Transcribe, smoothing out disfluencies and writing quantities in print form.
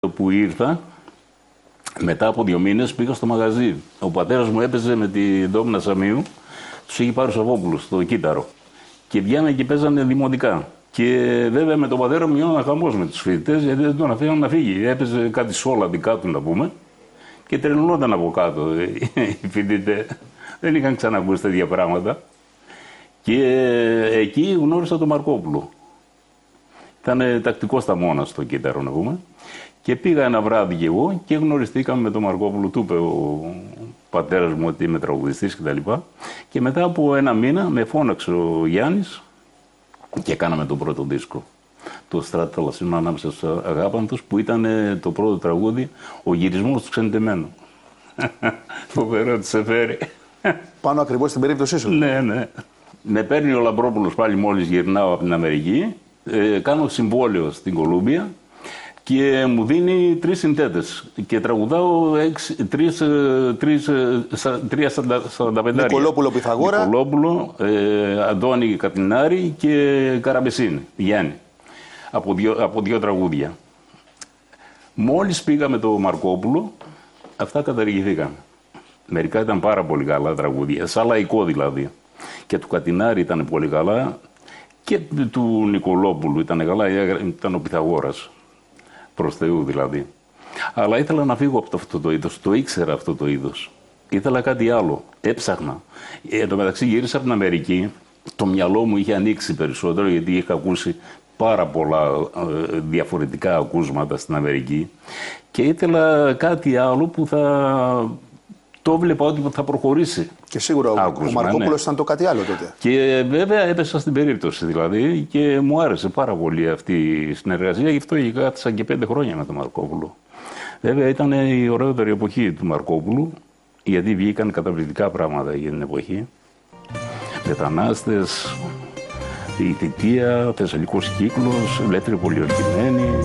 Που ήρθα, μετά από 2 μήνες πήγα στο μαγαζί. Ο πατέρας μου έπαιζε με την Ντόμνα Σαμίου, τους είχε πάρει ο Σαββόπουλος στο κύτταρο. Και βγαίνανε και παίζανε δημοτικά. Και βέβαια με τον πατέρα μου γινόταν χαμός με τους φοιτητές, γιατί δεν τον αφήναν να φύγει. Έπαιζε κάτι σόλα δικά του, να πούμε, και τρελνόταν από κάτω. Οι φοιτητές δεν είχαν ξανακούσει τέτοια πράγματα. Και εκεί γνώρισα τον Μαρκόπουλο. Ήταν τακτικός στα μόνα στο κύτταρο, να πούμε. Και πήγα ένα βράδυ και εγώ και γνωριστήκαμε με τον Μαρκόπουλο. Του είπε ο πατέρας μου ότι είμαι τραγουδιστής κτλ. Και μετά από 1 μήνα με φώναξε ο Γιάννης και κάναμε τον πρώτο δίσκο. Το Στράτη Θαλασσινών ανάμεσα στους Αγάπαντους, που ήταν το πρώτο τραγούδι, ο γυρισμός του Ξενιτεμένου. Φοβερό της εφέρει. Πάνω ακριβώς στην περίπτωσή σου. Ναι, ναι. Με παίρνει ο Λαμπρόπουλος πάλι μόλις γυρνάω από την Αμερική. Κάνω συμβόλαιο στην Κολούμπια. Και μου δίνει 3 συνθέτες και τραγουδάω 3:45. Νικολόπουλο Πιθαγόρα. Νικολόπουλο, Αντώνη Κατινάρη και Καραμπεσίνη, Γιάννη. Από 2 τραγούδια. Μόλις πήγα με τον Μαρκόπουλο, αυτά καταργηθήκαν. Μερικά ήταν πάρα πολύ καλά τραγούδια, σαν λαϊκό δηλαδή. Και του Κατινάρη ήταν πολύ καλά και του Νικολόπουλου ήταν καλά, ήταν ο Πιθαγόρας. Προς Θεού δηλαδή. Αλλά ήθελα να φύγω από αυτό το είδος. Το ήξερα αυτό το είδος. Ήθελα κάτι άλλο. Έψαχνα. Εν τω μεταξύ γύρισα από την Αμερική. Το μυαλό μου είχε ανοίξει περισσότερο, γιατί είχα ακούσει πάρα πολλά διαφορετικά ακούσματα στην Αμερική. Και ήθελα κάτι άλλο που θα το έβλεπα ότι θα προχωρήσει. Και σίγουρα ο Μαρκόπουλος ήταν το κάτι άλλο τότε. Και βέβαια έπεσα στην περίπτωση δηλαδή και μου άρεσε πάρα πολύ αυτή η συνεργασία. Γι' αυτό και κάθισα και 5 χρόνια με τον Μαρκόπουλο. Βέβαια ήταν η ωραιότερη εποχή του Μαρκόπουλου, γιατί βγήκαν καταπληκτικά πράγματα για την εποχή. Μετανάστες, η θητεία, Θεσσαλικός κύκλος, Ελεύθερη Πολιορκημένη.